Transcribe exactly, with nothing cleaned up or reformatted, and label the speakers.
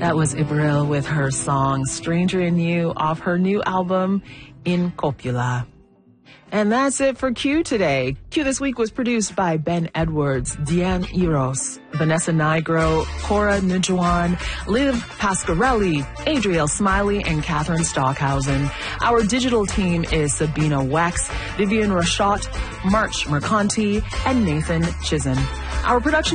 Speaker 1: That was Ibril with her song Stranger in You off her new album, In Copula. And that's it for Q today. Q this week was produced by Ben Edwards, Diane Eros, Vanessa Nigro, Cora Njuan, Liv Pasquarelli, Adriel Smiley, and Catherine Stockhausen. Our digital team is Sabina Wax, Vivian Rashot, March Mercanti, and Nathan Chisholm. Our production